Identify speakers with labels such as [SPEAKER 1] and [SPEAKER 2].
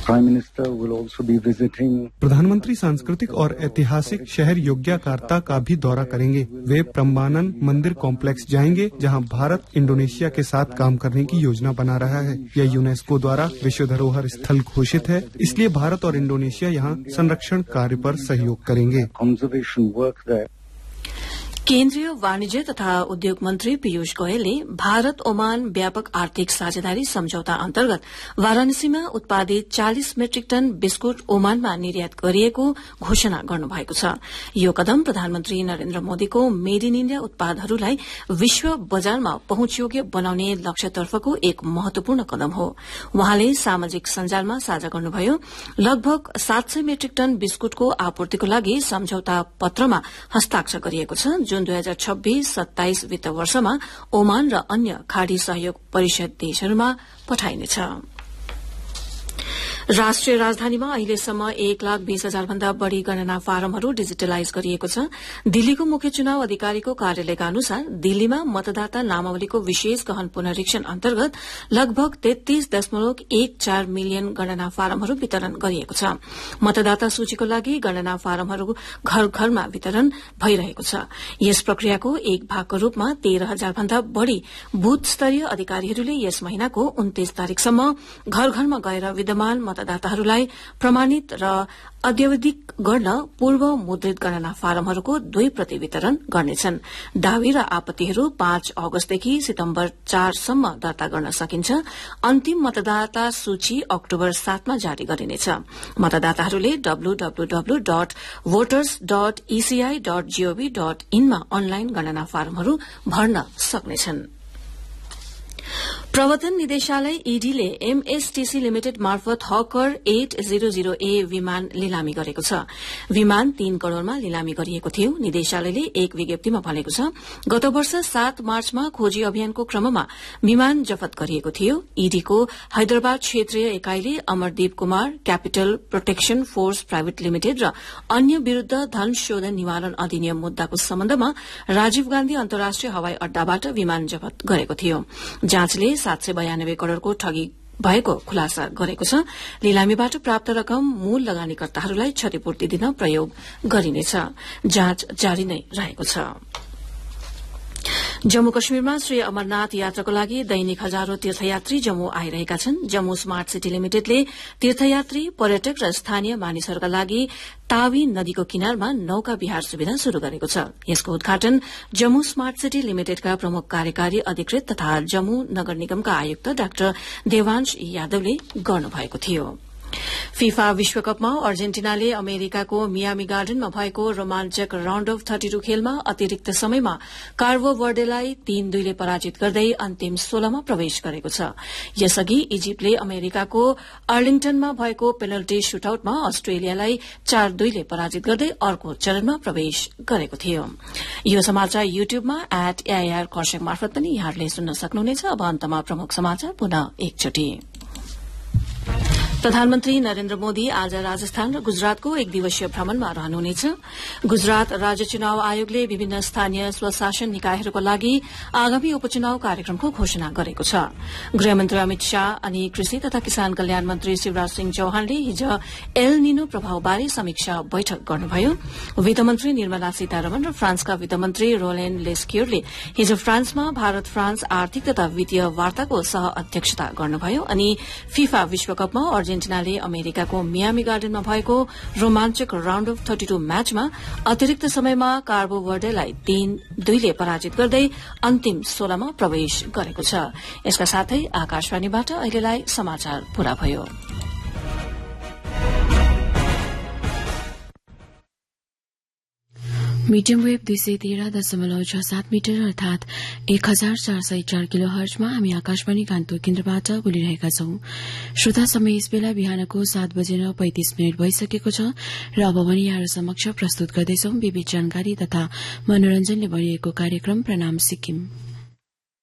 [SPEAKER 1] Prime Minister will also be visiting.
[SPEAKER 2] प्रधानमंत्री सांस्कृतिक और ऐतिहासिक शहर योग्याकार्ता का भी दौरा करेंगे। वे प्रम्बानन मंदिर कॉम्प्लेक्स जाएंगे, जहां भारत इंडोनेशिया के साथ काम करने की योजना बना रहा है। यह यूनेस्को द्वारा विश्व धरोहर स्थल घोषित है, इसलिए भारत और इंडोनेशिया यहां संरक्षण कार्य पर सहयोग करेंगे।
[SPEAKER 1] Conservation work there.
[SPEAKER 3] केन्द्रीय वाणिज्य तथा उद्योग मंत्री पीयूष गोयलले भारत ओमान व्यापक आर्थिक साझेदारी सम्झौता अन्तर्गत वाराणसीमा उत्पादित 40 मेट्रिक टन बिस्कुट ओमानमा निर्यात गरिएको घोषणा गर्नुभएको छ। यो कदम प्रधानमन्त्री नरेन्द्र मोदीको मेड इन इण्डिया उत्पादहरूलाई विश्व बजारमा पहुँचयोग्य बनाउने लक्ष्यतर्फको एक महत्वपूर्ण कदम हो। वहाँले सामाजिक सञ्जालमा साझा गर्नुभयो, लगभग 700 मेट्रिक टन बिस्कुटको आपूर्तिको लागि सम्झौता पत्रमा हस्ताक्षर गरिएको छ, जुन 2026-27 वित्त वर्षमा ओमान र अन्य खाड़ी सहयोग परिषद देशहरूमा पठाइनेछ। राष्ट्रिय राजधानीमा अहिलेसम्म 1,20,000 भन्दा बढ़ी गणना फारमहरू डिजिटलाइज गरिएको छ। दिल्लीको मुख्य चुनाव अधिकारीको कार्यालयका अनुसार दिल्लीमा मतदाता नामावलीको विशेष गहन पुनरीक्षण अन्तर्गत लगभग 33.14 मिलियन गणना फारमहरू वितरण गरिएको छ। मतदाता सूचीको लागि गणना फारमहरू घर घरमा वितरण भइरहेको छ। यस प्रक्रियाको एक भागको रूपमा 13,000 भन्दा बढ़ी बूथ स्तरीय अधिकारीहरूले यस महिनाको 29 तारीकसम्म घर घरमा गएर विद्यमान मतदाताहरूलाई प्रमाणित र अद्यावधिक गर्न पूर्व मुद्रित गणना फारमहरूको 2 प्रति वितरण गर्नेछन्। दावी र आपत्तिहरू 5 अगस्तदेखि सितम्बर 4 सम्म दर्ता गर्न सकिन्छ। अन्तिम मतदाता सूची अक्टोबर 7 मा जारी गरिनेछ। मतदाताहरूले www.voters.eci.gov.in मा अनलाइन गणना फारमहरू भर्न सक्नेछन्। प्रवर्तन निदेशालय ईडीले एमएसटीसी लिमिटेड मार्फत हकर 800A विमान लिलामी गरेको छ। विमान 3 करोड़मा लिलामी गरिएको थियो। निदेशालयले एक विज्ञप्तिमा भनेको छ, गत वर्ष 7 मार्चमा खोजी अभियानको क्रममा विमान जफत गरिएको थियो। ईडीको हैदराबाद क्षेत्रीय इकाईले Amardeep Kumar, capital protection force private limited र अन्य विरूद्ध धन शोधन निवारण अधिनियम मुद्दाको सम्बन्धमा राजीव गान्धी अन्तर्राष्ट्रिय हवाई अड्डाबाट विमान जफत गरेको थियो। जाँचले 792 करोड़को ठगी भएको खुलासा गरेको छ। लिलामीबाट प्राप्त रकम मूल लगानीकर्ताहरूलाई क्षतिपूर्ति दिन प्रयोग गरिनेछ। जाँच जारी नै रहेको छ। जम्मू कश्मीरमा श्री अमरनाथ यात्राको लागि दैनिक हजारौं तीर्थयात्री जम्मू आइरहेका छन्। जम्मू स्मार्ट सिटी लिमिटेडले तीर्थयात्री, पर्यटक र स्थानीय मानिसहरूका लागि तावी नदीको किनारमा नौका विहार सुविधा शुरू गरेको छ। यसको उद्घाटन जम्मू स्मार्ट सिटी लिमिटेडका प्रमुख कार्यकारी अधिकृत तथा जम्मू नगर निगमका आयुक्त डाक्टर देवांश यादवले गर्नुभएको थियो। फीफा विश्वकपमा अर्जेन्टिनाले अमेरिकाको मियामी गार्डनमा भएको रोमाञ्चक राउण्ड अफ 32 खेलमा अतिरिक्त समयमा कार्बो वर्डेलाई 3-2 ले पराजित गर्दै अन्तिम 16 मा प्रवेश गरेको छ। यसअघि इजिप्टले अमेरिकाको अर्लिङटनमा भएको पेनल्टी शूटआउटमा अस्ट्रेलियालाई 4-2 ले पराजित गर्दै अर्को चरणमा प्रवेश गरेको थियो। यो समाचार युट्युबमा @AIR खरसाङ मार्फत पनि यहाँहरूले सुन्न सक्नुहुनेछ। अब अन्तमा प्रमुख समाचार पुनः एकचोटि। प्रधानमन्त्री नरेन्द्र मोदी आज राजस्थान र गुजरातको एक दिवसीय भ्रमणमा रहनुहुनेछ। गुजरात राज्य चुनाव आयोगले विभिन्न स्थानीय स्वशासन निकायहरूका लागि आगामी उपचुनाव कार्यक्रमको घोषणा गरेको छ। गृहमन्त्री अमित शाह अनि कृषि तथा किसान कल्याण मन्त्री शिवराज सिंह चौहानले हिज एल निनो प्रभावबारे समीक्षा बैठक गर्नुभयो। वित्तमन्त्री निर्मला सीतारमण र फ्रान्सका वित्तमन्त्री रोलेन लेस्क्योरले हिज फ्रान्समा भारत फ्रान्स आर्थिक तथा वित्तीय वार्ताको सह अध्यक्षता गर्नुभयो। अनि फीफा विश्वकपमा अर्जेन्टिनाले अमेरिकाको मियामी गार्डनमा भएको रोमाञ्चक राउण्ड अफ 32 म्याचमा अतिरिक्त समयमा कार्बो वर्डेलाई 3-2 ले पराजित गर्दै अन्तिम 16 मा प्रवेश गरेको छ। यसका साथै आकाशवाणीबाट अहिलेलाई समाचार पूरा भयो।
[SPEAKER 4] मीडियम वेव 213.67 मिटर अर्थात 1404 किलो हर्जमा हामी आकाशवाणी गान्तोक केन्द्रबाट बोलिरहेका छौं। श्रोता समय यस बेला बिहानको 7:35 भइसकेको छ र अब भने यहाँहरू समक्ष प्रस्तुत गर्दैछौं विविध जानकारी तथा मनोरञ्जनले भरिएको कार्यक्रम प्रणाम सिक्किम।